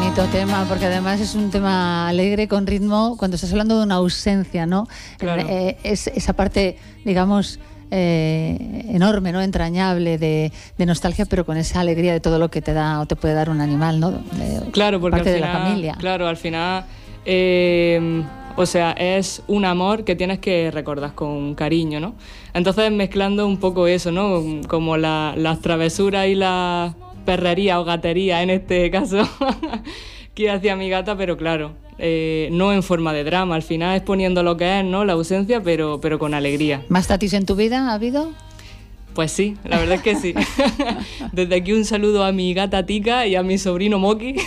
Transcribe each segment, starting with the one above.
bonito tema, porque además es un tema alegre, con ritmo, cuando estás hablando de una ausencia, ¿no? Claro. Es esa parte, digamos, enorme, ¿no? Entrañable de nostalgia, pero con esa alegría de todo lo que te da o te puede dar un animal, ¿no? Claro, porque parte al final, de la familia. Claro, al final, o sea, es un amor que tienes que recordar con cariño, ¿no? Entonces, mezclando un poco eso, ¿no? Como las travesuras y las perrerías o gaterías, en este caso, que hacía mi gata, pero claro, no en forma de drama, al final es poniendo lo que es, ¿no? La ausencia, pero con alegría. ¿Más tatis en tu vida ha habido? Pues sí, la verdad es que sí. Desde aquí un saludo a mi gata Tica y a mi sobrino Moki.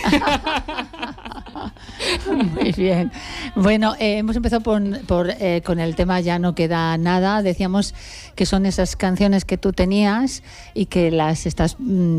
Muy bien. Bueno, hemos empezado con el tema Ya no queda nada. Decíamos que son esas canciones que tú tenías y que las estás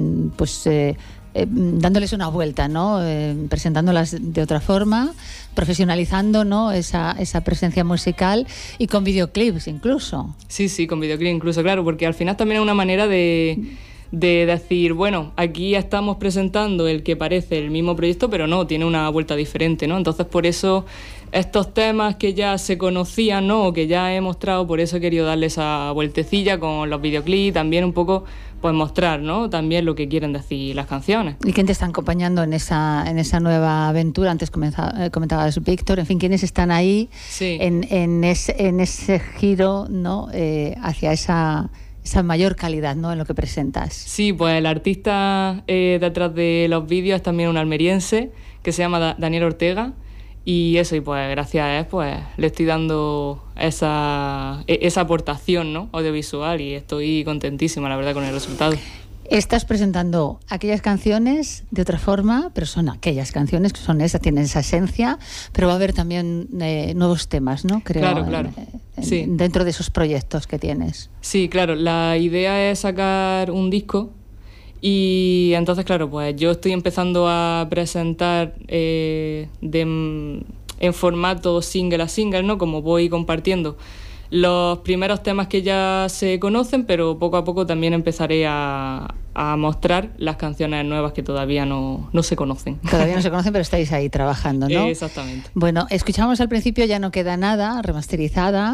dándoles una vuelta, ¿no? Presentándolas de otra forma, profesionalizando, ¿no? esa presencia musical y con videoclips incluso. Sí, con videoclip incluso, claro, porque al final también es una manera de decir, bueno, aquí estamos presentando el que parece el mismo proyecto, pero no, tiene una vuelta diferente, ¿no? Entonces, por eso estos temas que ya se conocían, ¿no? O que ya he mostrado, por eso he querido darle esa vueltecilla con los videoclips, también un poco, pues mostrar, ¿no? También lo que quieren decir las canciones. ¿Y quién te está acompañando en esa nueva aventura? Antes comentabas Víctor, en fin, ¿quiénes están ahí sí. en ese giro, ¿no? Hacia esa mayor calidad, ¿no? En lo que presentas. Sí, pues el artista detrás de los vídeos es también un almeriense que se llama Daniel Ortega, y eso, y pues gracias a él pues le estoy dando esa aportación, ¿no? Audiovisual, y estoy contentísima, la verdad, con el resultado. Estás presentando aquellas canciones de otra forma, pero son aquellas canciones que son esas, tienen esa esencia, pero va a haber también nuevos temas, ¿no? Creo, claro. Sí. Dentro de esos proyectos que tienes. Sí, claro, la idea es sacar un disco, y entonces, claro, pues yo estoy empezando a presentar en formato single a single, ¿no? Como voy compartiendo los primeros temas que ya se conocen, pero poco a poco también empezaré a mostrar las canciones nuevas que todavía no se conocen. Todavía no se conocen, pero estáis ahí trabajando, ¿no? Exactamente. Bueno, escuchamos al principio Ya no queda nada, remasterizada.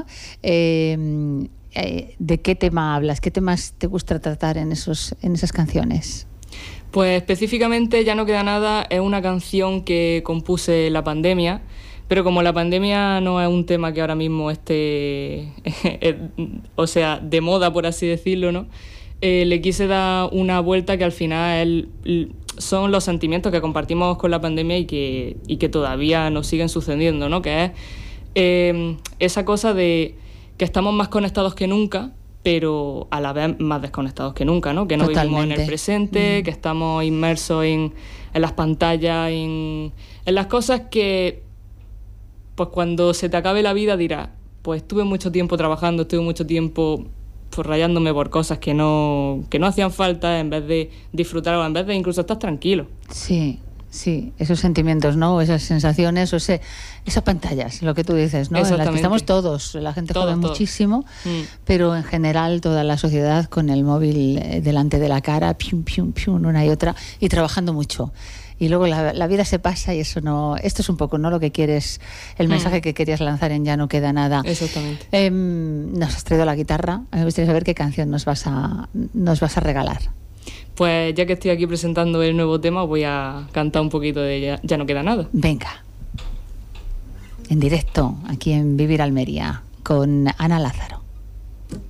¿De qué tema hablas? ¿Qué temas te gusta tratar en esas canciones? Pues específicamente Ya no queda nada es una canción que compuse en la pandemia, pero como la pandemia no es un tema que ahora mismo esté, o sea, de moda, por así decirlo, ¿no? Le quise dar una vuelta que al final son los sentimientos que compartimos con la pandemia y que todavía nos siguen sucediendo, ¿no? Que es esa cosa de que estamos más conectados que nunca, pero a la vez más desconectados que nunca, ¿no? Que no vivimos en el presente, que estamos inmersos en las pantallas, en las cosas que, pues cuando se te acabe la vida dirás, pues estuve mucho tiempo trabajando, estuve mucho tiempo pues rayándome por cosas que no hacían falta, en vez de disfrutar o en vez de incluso estar tranquilo. Sí, esos sentimientos, ¿no? Esas sensaciones, o esas pantallas, lo que tú dices, ¿no? En las que estamos todos, la gente joven muchísimo, pero en general toda la sociedad con el móvil delante de la cara, pium, pium, pium, una y otra, y trabajando mucho. Y luego la vida se pasa y eso no... Esto es un poco, ¿no? Lo que quieres, el mensaje que querías lanzar en Ya no queda nada. Exactamente. Nos has traído la guitarra. Me gustaría saber qué canción nos vas a regalar. Pues ya que estoy aquí presentando el nuevo tema, voy a cantar un poquito de Ya no queda nada. Venga. En directo, aquí en Vivir Almería, con Ana Lázaro.